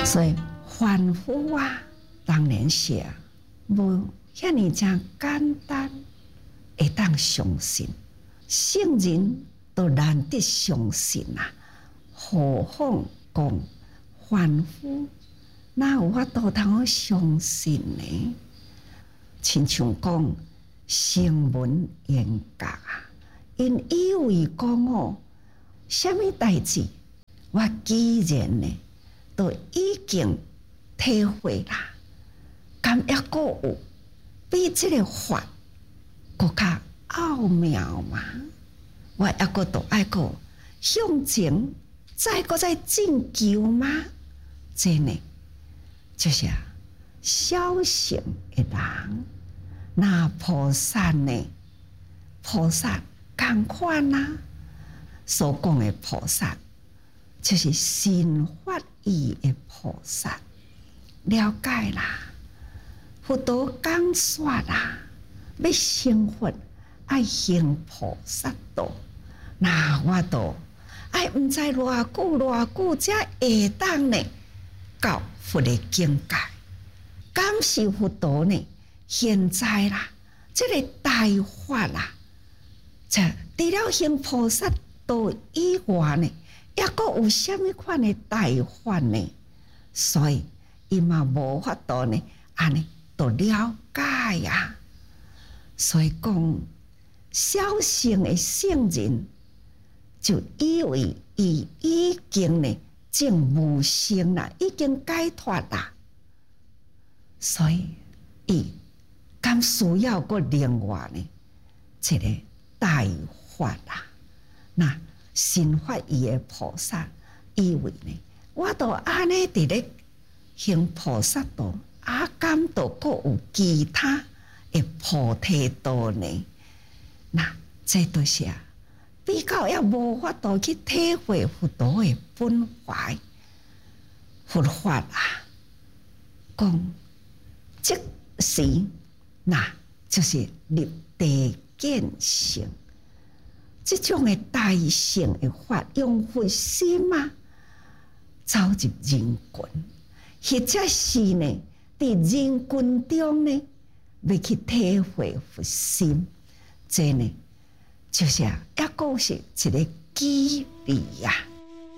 所以凡夫啊，当然是无遐尼正简单会当相信，圣人都难得相信啊，何况讲凡夫哪有法度通相信呢？亲像讲声闻缘觉啊，因以为讲哦，什么代志，我既然呢都已经体会啦，敢抑阁有比这个法更较奥妙嘛？我抑阁都爱阁向前再进究吗？这呢，就是小乘的人，那菩萨呢？菩萨同款啊，所讲的菩萨，就是心法义的菩萨。了解啦，佛陀讲说啦，要成佛爱行菩萨道，那我都爱唔知偌久才会当呢到佛的境界。感谢佛陀呢，现在啦，这个大法啦，除了行菩萨道以外呢，抑阁有啥物款的大法呢？所以伊嘛无法度呢，安尼都了解呀。所以讲，小乘的圣人就以为伊已经呢证无生啦，已经解脱啦，所以伊敢需要个另外呢一个大法啦。那心法义的菩萨以为呢，我都安尼伫咧行菩萨道，敢都阁有其他的菩提道呢？那这都是比较也无法度去体会佛陀的本怀。佛法啊，讲即时那就是立地见性，这种的大乘的法，用佛心啊走入人群，或者是呢伫人群中呢要去体会佛心，这呢就是抑个是一个机理啊。